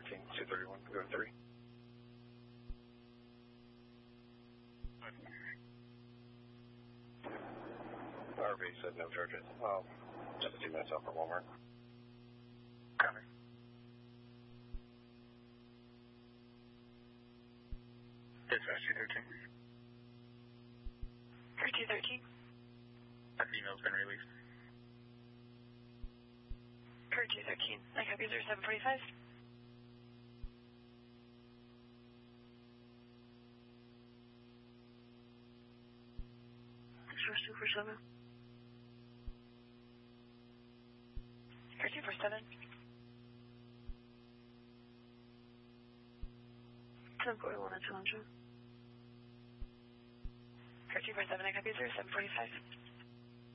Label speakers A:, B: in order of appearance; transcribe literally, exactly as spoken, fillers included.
A: thirteen, two thirty-one, go three. R V said no charges. Um, just a few minutes out from Walmart.
B: Copy. Dispatch two thirteen.
C: For two thirteen.
B: That email's been released.
C: For two thirteen. I copy zero seven forty-five. For two four seven. For two four seven. ten forty-one at two hundred. For two four seven, I copy zero seven forty-five.